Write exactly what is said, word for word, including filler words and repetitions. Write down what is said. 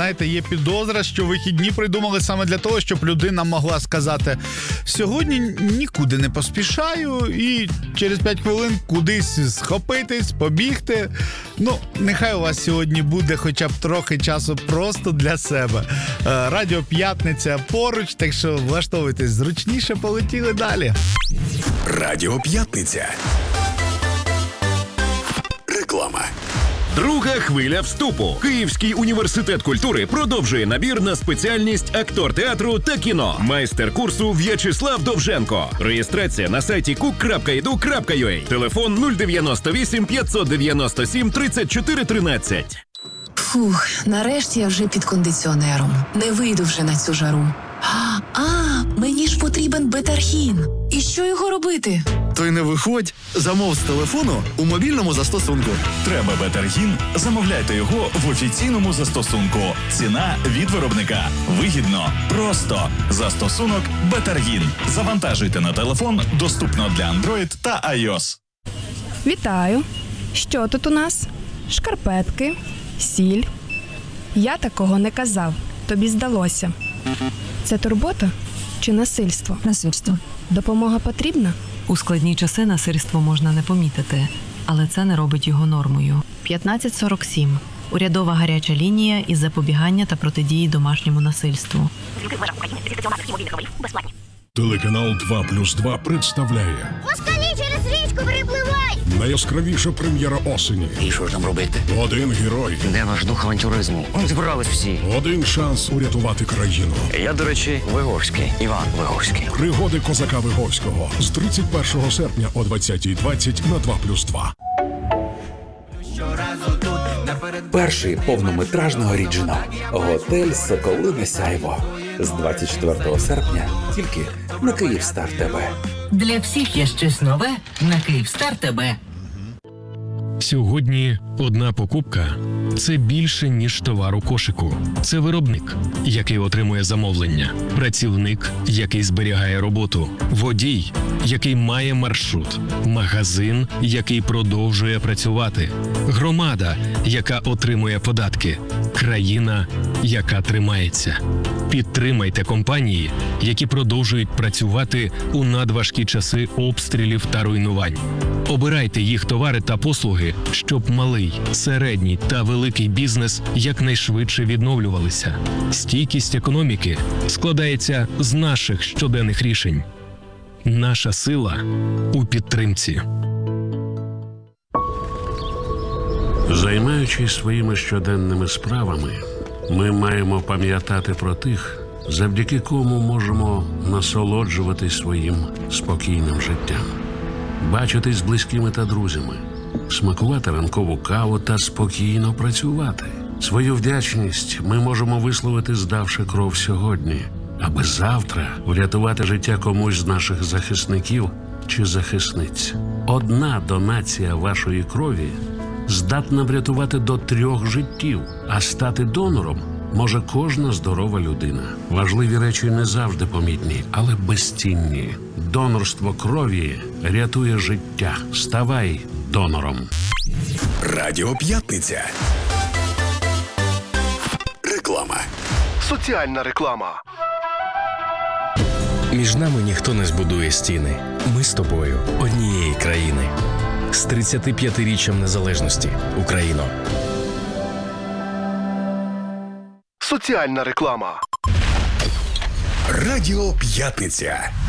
знаєте, є підозра, що вихідні придумали саме для того, щоб людина могла сказати: сьогодні нікуди не поспішаю і через п'ять хвилин кудись схопитись, побігти. Ну, нехай у вас сьогодні буде хоча б трохи часу просто для себе. Радіо П'ятниця поруч, так що влаштовуйтесь зручніше, полетіли далі. Радіо П'ятниця. Реклама. Друга хвиля вступу. Київський університет культури продовжує набір на спеціальність актор театру та кіно. Майстер курсу В'ячеслав Довженко. Реєстрація на сайті кук крапка і ду крапка ю а. Телефон нуль дев'яносто вісім п'ятсот дев'яносто сім тридцять чотири тринадцять. Фух, нарешті я вже під кондиціонером. Не вийду вже на цю жару. А, а мені ж потрібен бетархін. І що його робити? То й не виходь. Замов з телефону у мобільному застосунку. Треба бетаргін? Замовляйте його в офіційному застосунку. Ціна від виробника. Вигідно. Просто. Застосунок Бетаргін. Завантажуйте на телефон. Доступно для Android та iOS. Вітаю. Що тут у нас? Шкарпетки, сіль. Я такого не казав. Тобі здалося. Це турбота чи насильство? Насильство. Допомога потрібна? У складні часи насильство можна не помітити, але це не робить його нормою. п'ятнадцять сорок сім. Урядова гаряча лінія із запобігання та протидії домашньому насильству. Телеканал два плюс два представляє Москалі через річку перепливай! найяскравіша прем'єра осені. І що ж нам робити? Один герой. Де ваш дух авантюризму? Зібрались всі. Один шанс урятувати країну. Я, до речі, Виговський. Іван Виговський. Пригоди козака Виговського. З тридцять першого серпня о двадцятій двадцять на два плюс два. Перший повнометражний оригінал «Готель Соколине Сяйво» з двадцять четвертого серпня тільки на Київстар ТВ. Для всіх є щось нове на Київстар ТВ. Сьогодні одна покупка – це більше, ніж товар у кошику. Це виробник, який отримує замовлення, працівник, який зберігає роботу, водій, який має маршрут, магазин, який продовжує працювати, громада, яка отримує податки, країна, яка тримається. Підтримайте компанії, які продовжують працювати у надважкі часи обстрілів та руйнувань. Обирайте їх товари та послуги, щоб малий, середній та великий бізнес якнайшвидше відновлювалися. Стійкість економіки складається з наших щоденних рішень. Наша сила у підтримці. Займаючись своїми щоденними справами, ми маємо пам'ятати про тих, завдяки кому можемо насолоджуватись своїм спокійним життям. Бачитись з близькими та друзями, смакувати ранкову каву та спокійно працювати. Свою вдячність ми можемо висловити, здавши кров сьогодні, аби завтра врятувати життя комусь з наших захисників чи захисниць. Одна донація вашої крові здатна врятувати до трьох життів, а стати донором може кожна здорова людина. Важливі речі не завжди помітні, але безцінні. Донорство крові рятує життя. Ставай донором. Радіо П'ятниця. Реклама. Соціальна реклама. Між нами ніхто не збудує стіни. Ми з тобою однієї країни. З тридцятип'ятиріччям незалежності. Україно. Соціальна реклама. Радіо П'ятниця.